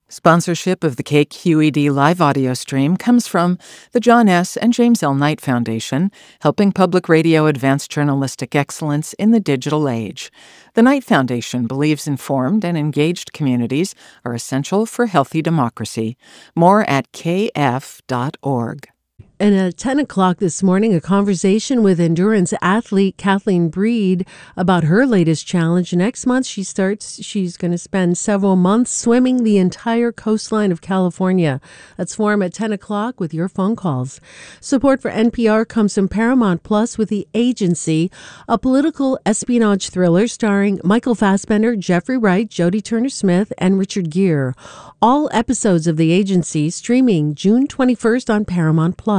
Sponsorship of the KQED live audio stream comes from the John S. and James L. Knight Foundation, helping public radio advance journalistic excellence in the digital age. The Knight Foundation believes informed and engaged communities are essential for healthy democracy. More at kf.org. And at 10 o'clock this morning, a conversation with endurance athlete Kathleen Breed about her latest challenge. Next month, she's going to spend several months swimming the entire coastline of California. That's forum at 10 o'clock with your phone calls. Support for NPR comes from Paramount Plus with The Agency, a political espionage thriller starring Michael Fassbender, Jeffrey Wright, Jodie Turner-Smith, and Richard Gere. All episodes of The Agency streaming June 21st on Paramount Plus.